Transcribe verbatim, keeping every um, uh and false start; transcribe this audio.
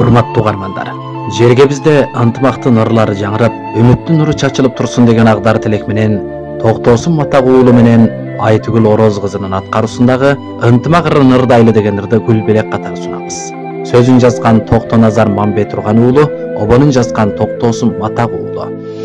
Урматтуу угармандар, жергебизде ынтымактын ырлары жаңырап, үмүттүн нуру чачылып турсун деген агдар тилек менен Токтосун Матак уулу менен Айтүгүл Ороз кызынын аткаруусундагы Ынтымак ырын ырдайлы деген ырды гүл белек катары сунабыз. Сөзүн жазган Токтоназар Мамбет Турган уулу, обонун жазган Токтосун Матак уулу.